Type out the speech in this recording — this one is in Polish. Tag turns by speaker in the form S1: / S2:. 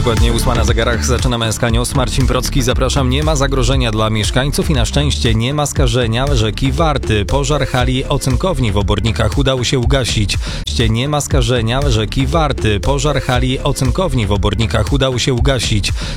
S1: Dokładnie 8 na zegarach, zaczynamy SK News. Marcin Procki, zapraszam. Nie ma zagrożenia dla mieszkańców i na szczęście nie ma skażenia rzeki Warty. Pożar hali ocynkowni w Obornikach udało się ugasić. Nie ma skażenia rzeki Warty. Pożar hali ocynkowni w Obornikach udało się ugasić.